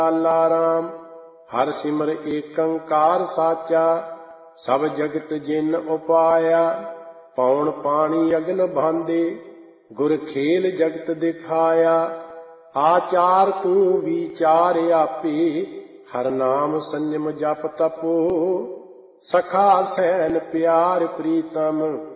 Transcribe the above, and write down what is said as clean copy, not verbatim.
ਲਾਲਾ ਰਾਮ। ਹਰਿ ਸਿਮਰ ਏਕੰਕਾਰ ਸਾਚਾ, ਸਭ ਜਗਤ ਜਿਨ ਉਪਾਇਆ। ਪੌਣ ਪਾਣੀ ਅਗਨ ਭਾਂਦੇ, ਗੁਰ ਖੇਲ ਜਗਤ ਦਿਖਾਇਆ। ਆਚਾਰ ਤੂੰ ਵਿਚਾਰ ਆਪੇ, ਹਰ ਨਾਮ ਸੰਜਮ ਜਪ ਤਪੋ। ਸਖਾ ਸੈਨ ਪਿਆਰ ਪ੍ਰੀਤਮ,